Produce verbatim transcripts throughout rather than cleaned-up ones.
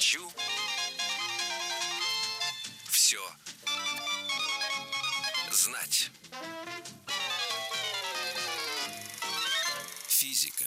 Хочу все знать. Физика.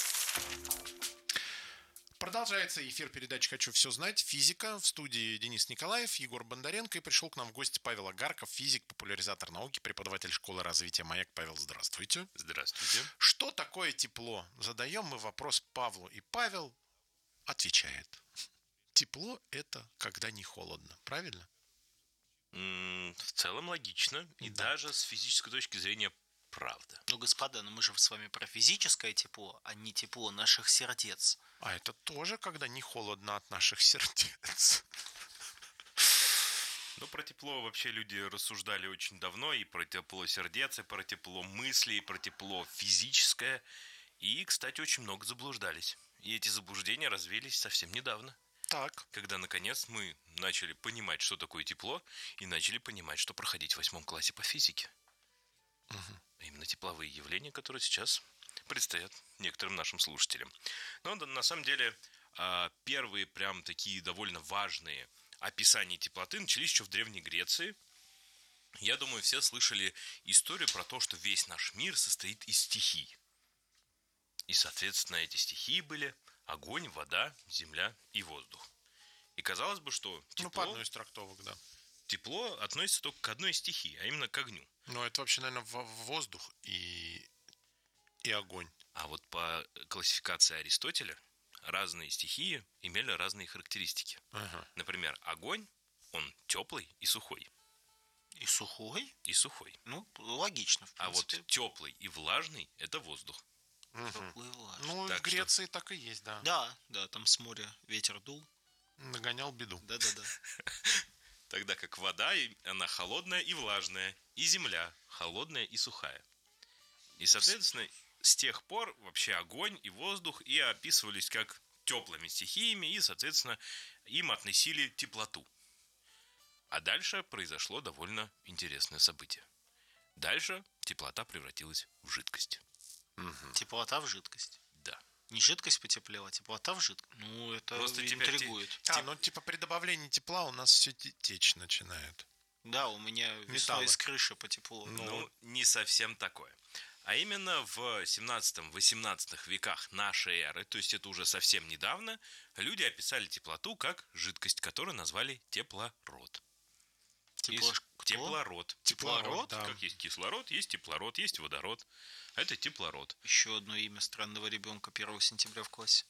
Продолжается эфир передачи «Хочу все знать». Физика. В студии Денис Николаев, Егор Бондаренко. И пришел к нам в гости Павел Агарков, физик, популяризатор науки, преподаватель школы развития «Маяк». Павел, здравствуйте. Здравствуйте. Что такое тепло? Задаем мы вопрос Павлу, и Павел отвечает. Тепло – это когда не холодно. Правильно? М, В целом логично. И Да. даже с физической точки зрения правда. Ну, господа, ну мы же с вами про физическое тепло, а не тепло наших сердец. А это тоже, когда не холодно от наших сердец. Но про тепло вообще люди рассуждали очень давно. И про тепло сердец, и про тепло мыслей, и про тепло физическое. И, кстати, очень много заблуждались. И эти заблуждения развеялись совсем недавно. Так. Когда, наконец, мы начали понимать, что такое тепло, и начали понимать, что проходить в восьмом классе по физике. Угу. Именно тепловые явления, которые сейчас предстоят некоторым нашим слушателям. Но на самом деле первые прям такие довольно важные описания теплоты начались еще в Древней Греции. Я думаю, все слышали историю про то, что весь наш мир состоит из стихий. И, соответственно, эти стихии были огонь, вода, земля и воздух. И казалось бы, что тепло, Ну, по одной из трактовок, да. тепло относится только к одной стихии, а именно к огню. Ну, это вообще, наверное, в- воздух и, и огонь. А вот по классификации Аристотеля разные стихии имели разные характеристики. Ага. Например, огонь, он теплый и сухой. И сухой? И сухой. Ну, логично, в А вот принципе. теплый и влажный – это воздух. Мгм. Теплый, влажный. Ну, Так в Греции так и есть, да. Да, да, там с моря ветер дул. Нагонял беду. Да-да-да. Тогда как вода, и- она холодная и влажная. И земля холодная и сухая. И, соответственно, с тех пор вообще огонь и воздух и описывались как теплыми стихиями, и, соответственно, им относили теплоту. А дальше произошло довольно интересное событие. Дальше теплота превратилась в жидкость. Теплота в жидкость. Да. Не жидкость потеплела, а теплота в жидкость. Ну, это Просто теперь те- интригует. А, ну, типа при добавлении тепла у нас все течь начинает. Да, у меня весной Металлы. с крыши потепло. Ну, Ну, не совсем такое. А именно в семнадцатом-восемнадцатом веках нашей эры, то есть это уже совсем недавно, люди описали теплоту как жидкость, которую назвали теплород. Тепло... Есть кто? Теплород. Теплород, да. Как есть кислород, есть теплород, есть водород. А это теплород. Еще одно имя странного ребенка первого сентября в классе.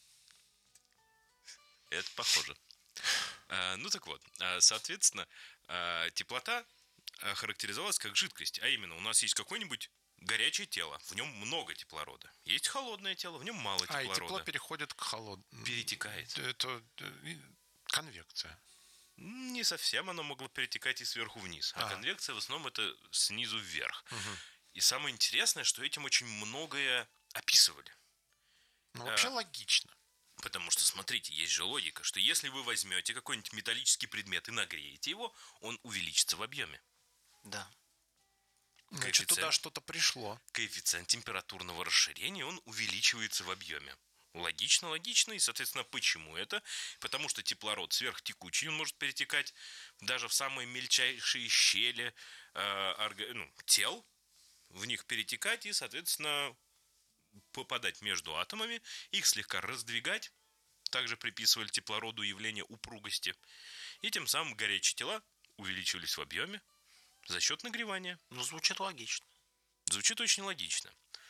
Это похоже. А, Ну так вот, а, соответственно, а, теплота а, характеризовалась как жидкость. А именно, у нас есть какое-нибудь горячее тело, в нем много теплорода. Есть холодное тело, в нем мало А, и тепло теплорода. переходит к холодному. Перетекает. Это э, конвекция. Не совсем оно могло перетекать и сверху вниз. А, А. конвекция в основном это снизу вверх. И самое интересное, что этим очень многое описывали. Ну, вообще А. логично. Потому что, смотрите, есть же логика, что если вы возьмете какой-нибудь металлический предмет и нагреете его, он увеличится в объеме. Да. Значит, туда Коэффициент. что-то пришло. Коэффициент температурного расширения, он увеличивается в объеме. Логично, логично. И, соответственно, почему это? Потому что теплород сверхтекучий, он может перетекать даже в самые мельчайшие щели э, орга- ну, тел, в них перетекать и, соответственно, попадать между атомами, их слегка раздвигать. Также приписывали теплороду явление упругости. И тем самым горячие тела увеличивались в объеме за счет нагревания. Ну, звучит логично. Звучит очень логично.